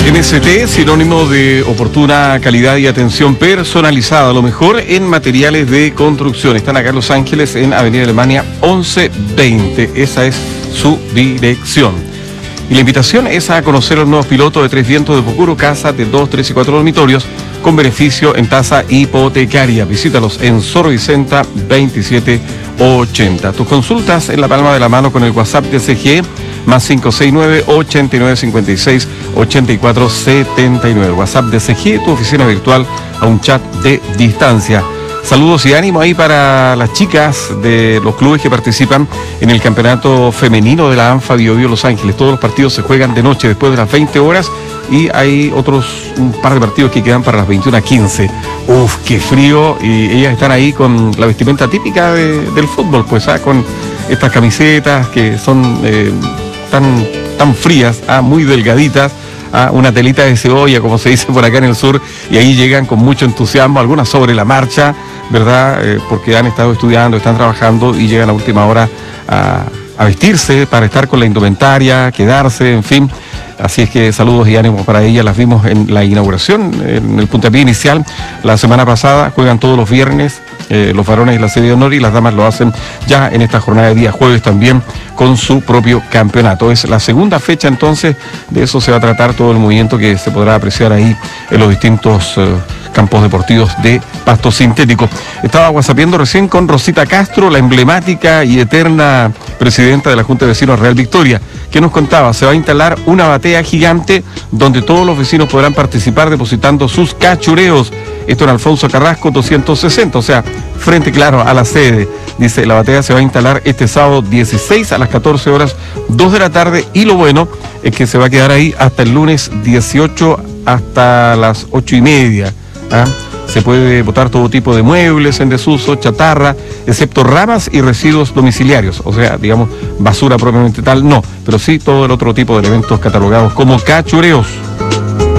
MST, sinónimo de oportuna calidad y atención personalizada, lo mejor en materiales de construcción. Están acá en Los Ángeles, en Avenida Alemania 1120. Esa es su dirección. Y la invitación es a conocer los nuevos pilotos de Tres Vientos de Pucuro, casas de 2, 3 y 4 dormitorios con beneficio en tasa hipotecaria. Visítalos en Zorro Vicenta 2780. Tus consultas en la palma de la mano con el WhatsApp de CGE más 569-8956-8479. WhatsApp de CGE, tu oficina virtual a un chat de distancia. Saludos y ánimo ahí para las chicas de los clubes que participan en el campeonato femenino de la ANFA Biobío Los Ángeles. Todos los partidos se juegan de noche después de las 20 horas y hay un par de partidos que quedan para las 21:15. Uf, qué frío, y ellas están ahí con la vestimenta típica del fútbol, pues, con estas camisetas que son tan frías, muy delgaditas, una telita de cebolla, como se dice por acá en el sur, y ahí llegan con mucho entusiasmo, algunas sobre la marcha, ¿verdad? Porque han estado estudiando, están trabajando y llegan a última hora a vestirse para estar con la indumentaria, quedarse, en fin. Así es que saludos y ánimos para ellas. Las vimos en la inauguración, en el puntapié inicial la semana pasada. Juegan todos los viernes los varones y la serie de honor, y las damas lo hacen ya en esta jornada de día jueves también con su propio campeonato. Es la segunda fecha, entonces de eso se va a tratar todo el movimiento que se podrá apreciar ahí en los distintos campos deportivos de pasto sintético. Estaba whatsappeando recién con Rosita Castro, la emblemática y eterna presidenta de la Junta de Vecinos Real Victoria, que nos contaba: se va a instalar una batea gigante donde todos los vecinos podrán participar depositando sus cachureos. Esto en Alfonso Carrasco 260, o sea, frente, claro, a la sede. Dice, la batea se va a instalar este sábado 16 a las 14 horas, 2 de la tarde, y lo bueno es que se va a quedar ahí hasta el lunes 18 hasta las 8:30. Se puede botar todo tipo de muebles en desuso, chatarra, excepto ramas y residuos domiciliarios, o sea, digamos, basura propiamente tal, no, pero sí todo el otro tipo de elementos catalogados como cachureos.